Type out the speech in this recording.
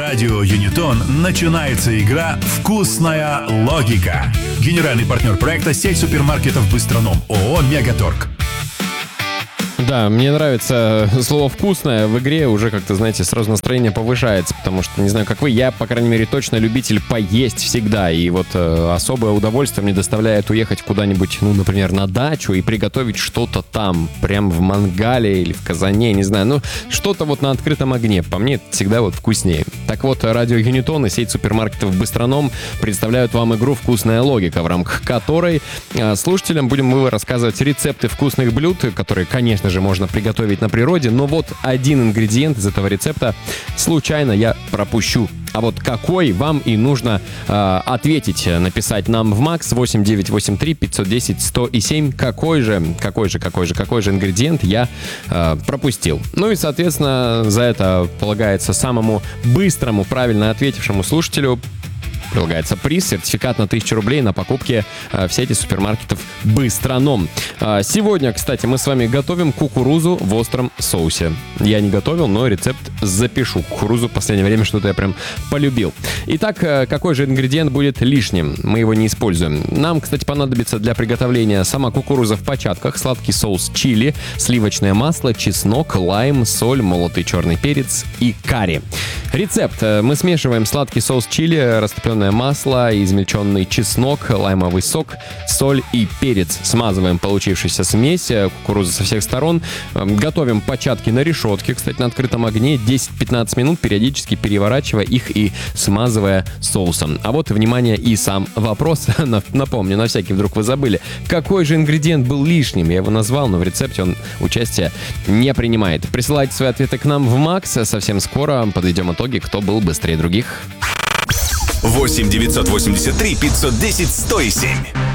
радио Юнитон начинается игра «Вкусная логика». Генеральный партнер проекта — сеть супермаркетов «Быстроном» ООО «Мегаторг». Да, мне нравится слово «вкусное». В игре уже как-то, знаете, сразу настроение повышается, потому что, не знаю, как вы, я, по крайней мере, точно любитель поесть всегда. И вот особое удовольствие мне доставляет уехать куда-нибудь, ну, например, на дачу и приготовить что-то там, прям в мангале или в казане, не знаю, ну, что-то вот на открытом огне. По мне, это всегда вот вкуснее. Так вот, радио Юнитон и сеть супермаркетов «Быстроном» представляют вам игру «Вкусная логика», в рамках которой слушателям будем мы рассказывать рецепты вкусных блюд, которые, конечно же, можно приготовить на природе, но вот один ингредиент из этого рецепта случайно я пропущу. А вот какой, вам и нужно ответить, написать нам в МАКС 8983 510 107, какой же ингредиент я пропустил. Ну и, соответственно, за это полагается самому быстрому, правильно ответившему слушателю прилагается приз, сертификат на 1000 рублей на покупки в сети супермаркетов «Быстроном». Сегодня, кстати, мы с вами готовим кукурузу в остром соусе. Я не готовил, но рецепт запишу. Кукурузу в последнее время что-то я прям полюбил. Итак, какой же ингредиент будет лишним? Мы его не используем. Нам, кстати, понадобится для приготовления сама кукуруза в початках, сладкий соус чили, сливочное масло, чеснок, лайм, соль, молотый черный перец и карри. Рецепт. Мы смешиваем сладкий соус чили, растопленное масло, измельченный чеснок, лаймовый сок, соль и перец. Смазываем получившуюся смесь кукурузы со всех сторон. Готовим початки на решетке, кстати, на открытом огне 10-15 минут, периодически переворачивая их и смазывая соусом. А вот, внимание, и сам вопрос. Напомню, на всякий вдруг вы забыли. Какой же ингредиент был лишним? Я его назвал, но в рецепте он участие не принимает. Присылайте свои ответы к нам в МАКС. Совсем скоро подведем итоги, кто был быстрее других. 8 983 510 107.